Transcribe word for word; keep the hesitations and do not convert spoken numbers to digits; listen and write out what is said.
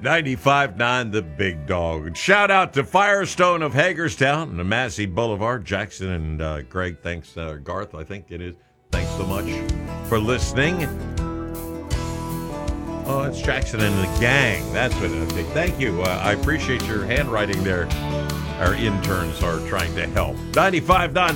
ninety-five point nine The Big Dog. Shout out to Firestone of Hagerstown and the Massey Boulevard. Jackson and uh, Greg, thanks. Uh, Garth, I think it is. Thanks so much for listening. Oh, it's Jackson and the gang. That's what I think. Thank you. Uh, I appreciate your handwriting there. Our interns are trying to help. ninety-five point nine